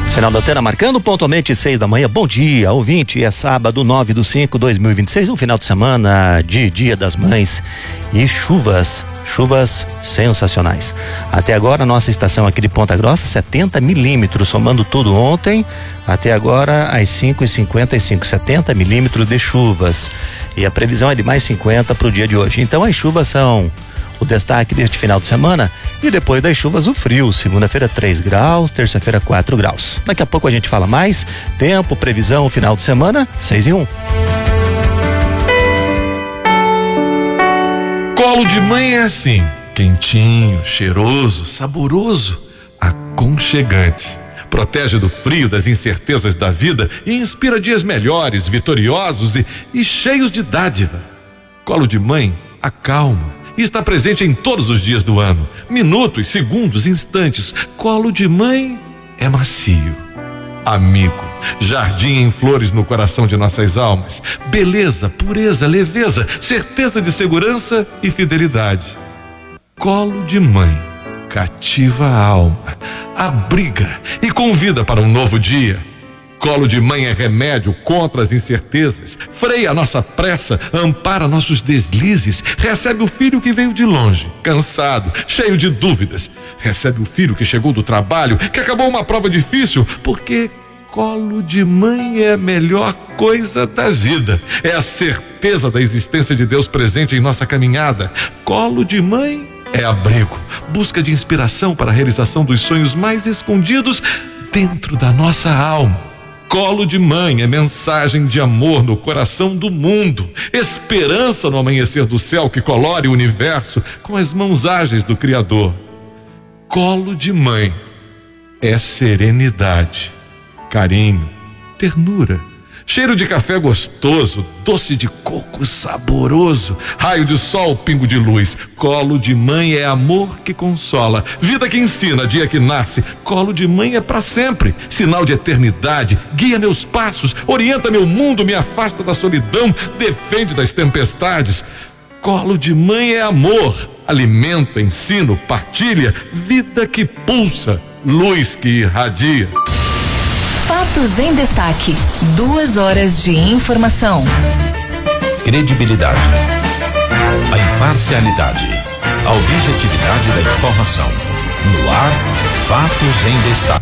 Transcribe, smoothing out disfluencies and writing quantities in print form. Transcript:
Sinal da Antena marcando pontualmente 6 da manhã. Bom dia, ouvinte. É sábado 9/5/2026, um final de semana de Dia das Mães e chuvas sensacionais. Até agora, nossa estação aqui de Ponta Grossa, 70 milímetros, somando tudo ontem, até agora às 5h55, 70 milímetros de chuvas. E a previsão é de mais 50 para o dia de hoje. Então, as chuvas são o destaque deste final de semana, e depois das chuvas o frio. Segunda-feira 3 graus, terça-feira 4 graus. Daqui a pouco a gente fala mais. Tempo, previsão, final de semana, 6:01. Colo de mãe é assim, quentinho, cheiroso, saboroso, aconchegante. Protege do frio, das incertezas da vida e inspira dias melhores, vitoriosos e cheios de dádiva. Colo de mãe acalma e está presente em todos os dias do ano. Minutos, segundos, instantes. Colo de mãe é macio, amigo, jardim em flores no coração de nossas almas. Beleza, pureza, leveza, certeza de segurança e fidelidade. Colo de mãe cativa a alma, abriga e convida para um novo dia. Colo de mãe é remédio contra as incertezas, freia a nossa pressa, ampara nossos deslizes, recebe o filho que veio de longe, cansado, cheio de dúvidas, recebe o filho que chegou do trabalho, que acabou uma prova difícil, porque colo de mãe é a melhor coisa da vida, é a certeza da existência de Deus presente em nossa caminhada. Colo de mãe é abrigo, busca de inspiração para a realização dos sonhos mais escondidos dentro da nossa alma. Colo de mãe é mensagem de amor no coração do mundo, esperança no amanhecer do céu que colore o universo com as mãos ágeis do Criador. Colo de mãe é serenidade, carinho, ternura, cheiro de café gostoso, doce de coco saboroso, raio de sol, pingo de luz. Colo de mãe é amor que consola, vida que ensina, dia que nasce. Colo de mãe é para sempre, sinal de eternidade, guia meus passos, orienta meu mundo, me afasta da solidão, defende das tempestades. Colo de mãe é amor, alimenta, ensino, partilha, vida que pulsa, luz que irradia. Fatos em destaque. 2 horas de informação. Credibilidade. A imparcialidade. A objetividade da informação. No ar, fatos em destaque.